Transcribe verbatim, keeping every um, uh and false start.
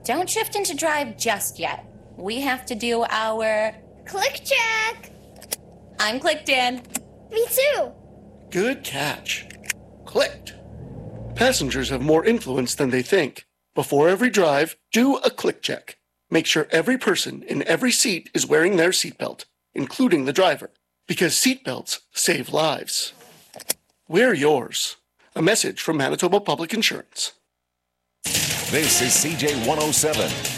Don't shift into drive just yet. We have to do our click check. I'm clicked in. Me too. Good catch. Clicked. Passengers have more influence than they think. Before every drive, do a click check. Make sure every person in every seat is wearing their seatbelt, including the driver, because seatbelts save lives. Wear yours. A message from Manitoba Public Insurance. This is C J one oh seven.